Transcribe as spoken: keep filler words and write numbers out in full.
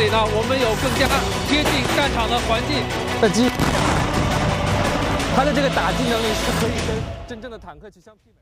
里呢，我们有更加贴近战场的环境。 的机，它的这个打击能力是可以跟真正的坦克去相媲美。